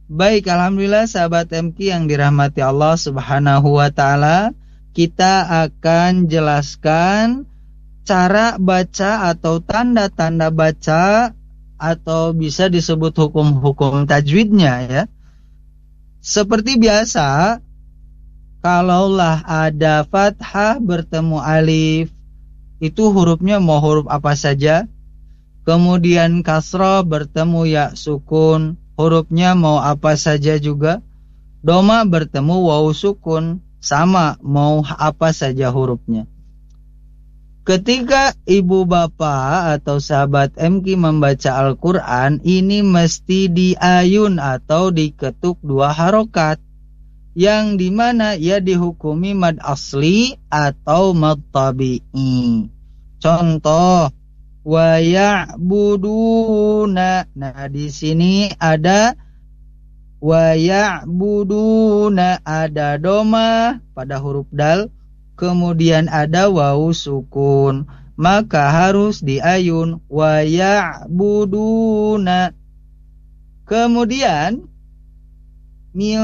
Baik, alhamdulillah sahabat MQ yang dirahmati Allah Subhanahu wa taala, kita akan jelaskan cara baca atau tanda-tanda baca atau bisa disebut hukum-hukum tajwidnya ya. Seperti biasa, kalaulah ada fathah bertemu alif, itu hurufnya mau huruf apa saja. Kemudian kasrah bertemu ya sukun, hurufnya mau apa saja juga. Doma bertemu waw sukun, sama mau apa saja hurufnya. Ketika ibu bapak atau sahabat MQ membaca Al-Quran, ini mesti diayun atau diketuk 2 harokat, yang dimana ia dihukumi mad asli atau mad tabi'i. Contoh, wa ya'buduna. Nah, di sini ada wa ya'buduna, ada doma pada huruf dal, kemudian ada waw sukun, maka harus diayun wa ya'buduna. Kemudian min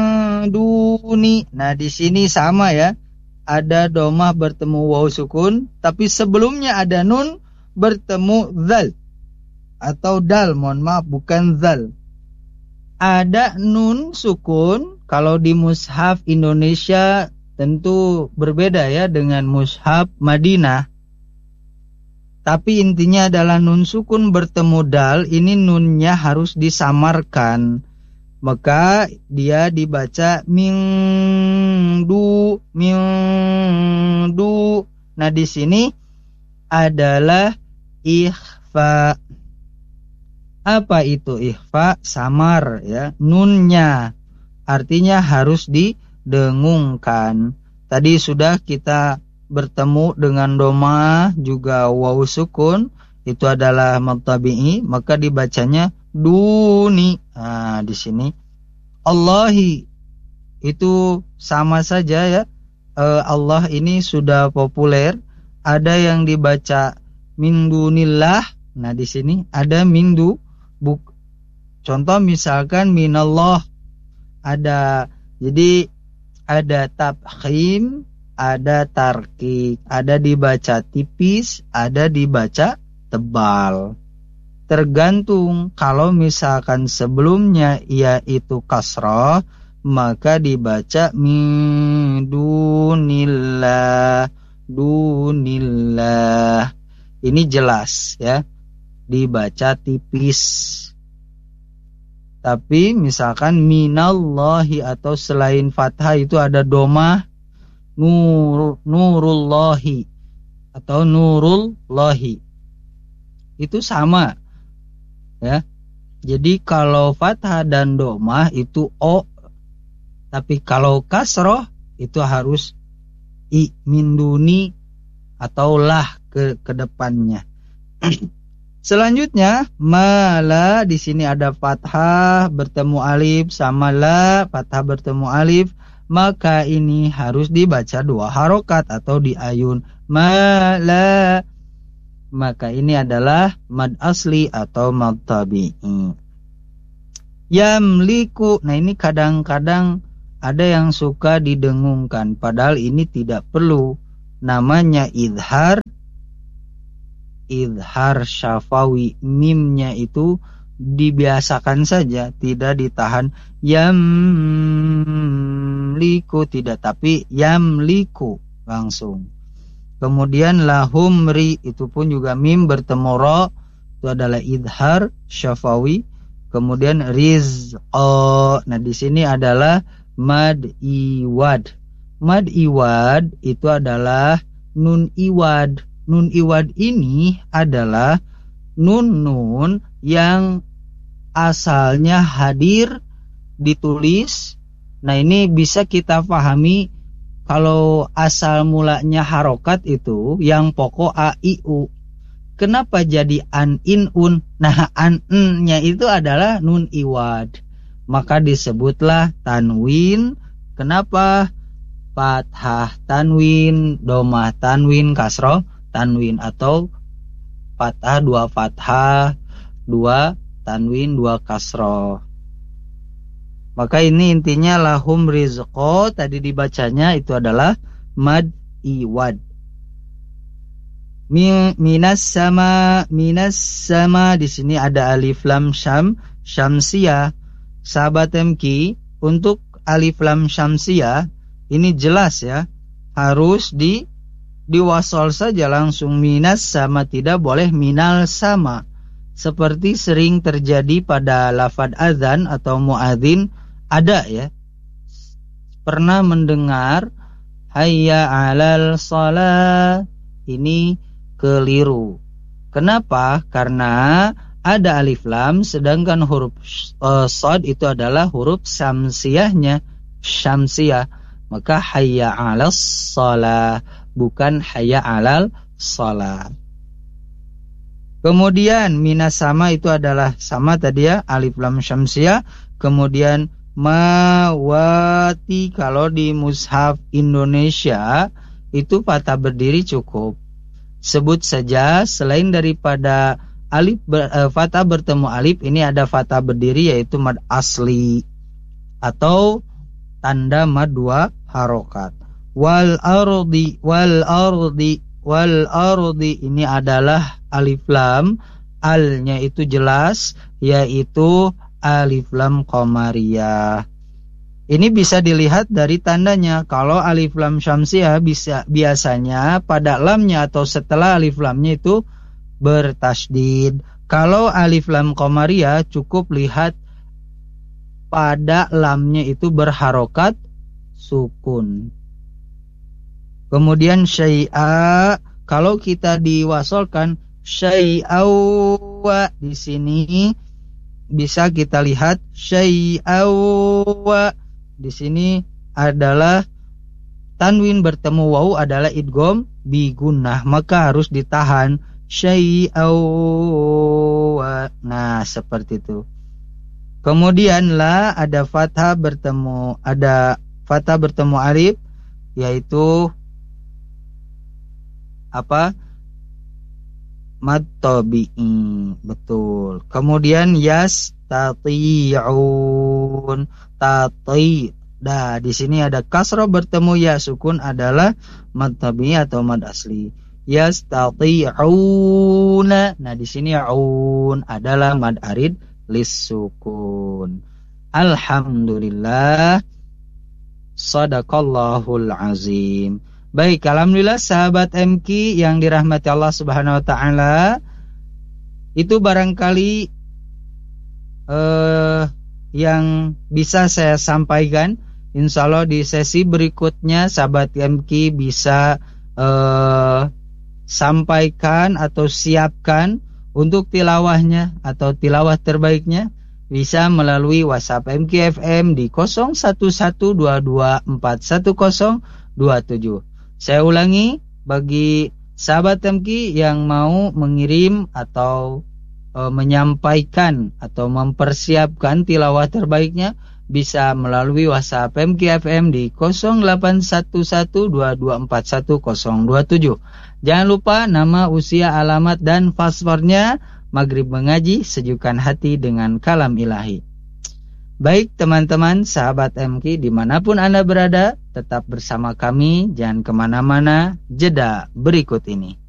duni. Nah, di sini sama ya. Ada domah bertemu waw sukun, tapi sebelumnya ada nun bertemu zal atau dal, mohon maaf bukan zal. Ada nun sukun, kalau di mushaf Indonesia tentu berbeda ya dengan mushaf Madinah. Tapi intinya adalah nun sukun bertemu dal, ini nunnya harus disamarkan. Maka dia dibaca mingdu, mingdu. Nah, di sini adalah ikhfa. Apa itu ikhfa? Samar ya, nunnya. Artinya harus didengungkan. Tadi sudah kita bertemu dengan doma juga waw sukun, itu adalah mad tabi'i, maka dibacanya duni. Nah, di sini Allahi itu sama saja ya. Allah ini sudah populer. Ada yang dibaca min dunillah. Nah, di sini ada min du. Contoh misalkan minallah. Ada, jadi ada tabkhim, ada tarkik, ada dibaca tipis, ada dibaca tebal. Tergantung, kalau misalkan sebelumnya ia itu kasrah, maka dibaca min dunillah, dunillah. Ini jelas ya, dibaca tipis. Tapi misalkan minallahi atau selain fathah itu ada domah, nurullahi atau nurullahi, itu sama ya. Jadi kalau fathah dan domah itu o, tapi kalau kasroh itu harus i, min duni atau lah ke depannya. Selanjutnya mala, di sini ada fathah bertemu alif sama la, fathah bertemu alif, maka ini harus dibaca 2 harokat atau diayun mala. Maka ini adalah mad asli atau mad tabi'i. Yamliku. Nah, ini kadang-kadang ada yang suka didengungkan, padahal ini tidak perlu. Namanya idhar, idhar syafawi, mimnya itu dibiasakan saja, tidak ditahan yamliku, tidak, tapi yamliku langsung. Kemudian lahumri, itu pun juga mim bertemu ro, itu adalah idhar syafawi. Kemudian rizqa. Nah, di sini adalah mad iwad. Mad iwad itu adalah nun iwad. Nun iwad ini adalah nun yang asalnya hadir ditulis. Nah, ini bisa kita pahami kalau asal mulanya harokat itu yang pokok a i u. Kenapa jadi an in un? Nah, an nya itu adalah nun iwad. Maka disebutlah tanwin. Kenapa? Fathah tanwin, domah tanwin, kasroh tanwin, atau fathah 2 fathah, 2 tanwin, 2 kasroh. Maka ini intinya lahum rizqo, tadi dibacanya itu adalah mad iwad. Minas sama di sini ada alif lam syamsiyah. Sahabat MQ, untuk alif lam syamsiyah ini jelas ya, harus diwasol saja langsung minas sama, tidak boleh minal sama. Seperti sering terjadi pada lafadz azan atau muadzin, ada ya. Pernah mendengar hayya 'alal shalah, ini keliru. Kenapa? Karena ada alif lam, sedangkan huruf shad itu adalah huruf syamsiyahnya, syamsiyah. Maka hayya 'alas shalah, bukan hayya 'alal shalah. Kemudian minas sama itu adalah sama tadi ya, alif lam syamsiyah. Kemudian mawati, kalau di mushaf Indonesia itu fathah berdiri cukup. Sebut saja selain daripada alif fathah bertemu alif, ini ada fathah berdiri yaitu mad asli atau tanda mad dua harokat. Wal ardi ini adalah alif lam, alnya itu jelas yaitu alif lam qamariyah. Ini bisa dilihat dari tandanya. Kalau alif lam syamsiyah biasanya pada lamnya atau setelah alif lamnya itu bertasydid. Kalau alif lam qamariyah cukup lihat pada lamnya itu berharokat sukun. Kemudian syai'a, kalau kita diwasolkan syai'awa, di sini bisa kita lihat syai'awa. Di sini adalah tanwin bertemu waw adalah idgham bi gunnah, maka harus ditahan syai'awa. Nah, seperti itu. Kemudian la ada fathah bertemu alif, yaitu apa? Mad tabi'i. Betul. Kemudian yastati'un, tati. Nah, di sini ada kasrah bertemu ya sukun adalah mad tabi'i atau mad asli. Yastati'una. Nah, di sini aun adalah mad arid lis sukun. Alhamdulillah. Shadaqallahul azim. Baik, alhamdulillah sahabat MQ yang dirahmati Allah Subhanahu wa taala. Itu barangkali yang bisa saya sampaikan. Insyaallah di sesi berikutnya sahabat MQ bisa sampaikan atau siapkan untuk tilawahnya atau tilawah terbaiknya bisa melalui WhatsApp MQ FM di 0112241027. Saya ulangi, bagi sahabat MQ yang mau mengirim atau menyampaikan atau mempersiapkan tilawah terbaiknya bisa melalui WhatsApp MQ FM di 081122411027. Jangan lupa nama, usia, alamat, dan passwordnya. Maghrib mengaji, sejukkan hati dengan kalam ilahi. Baik teman-teman, sahabat MQ dimanapun Anda berada, tetap bersama kami, jangan kemana-mana, jeda berikut ini.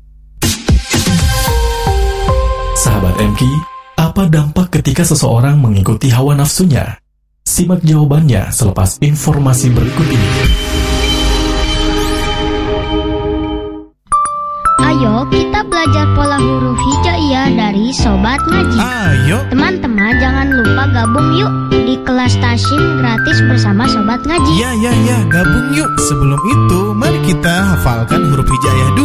Sahabat MQ, apa dampak ketika seseorang mengikuti hawa nafsunya? Simak jawabannya selepas informasi berikut ini. Ayo kita belajar pola huruf hijaiyah dari Sobat Ngaji. Ayo teman-teman, jangan lupa gabung yuk di kelas Tasyim gratis bersama Sobat Ngaji. Ya, gabung yuk. Sebelum itu, mari kita hafalkan huruf hijaiyah dulu.